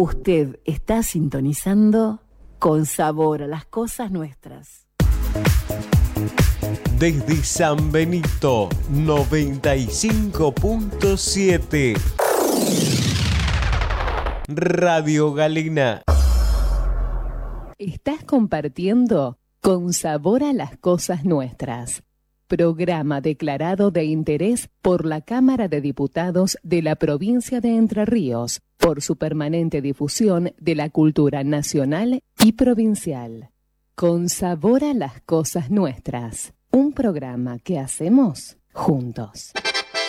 Usted está sintonizando Con Sabor a las Cosas Nuestras. Desde San Benito, 95.7. Radio Galena. Estás compartiendo Con Sabor a las Cosas Nuestras, programa declarado de interés por la Cámara de Diputados de la provincia de Entre Ríos, por su permanente difusión de la cultura nacional y provincial. Con Sabor a las Cosas Nuestras, un programa que hacemos juntos.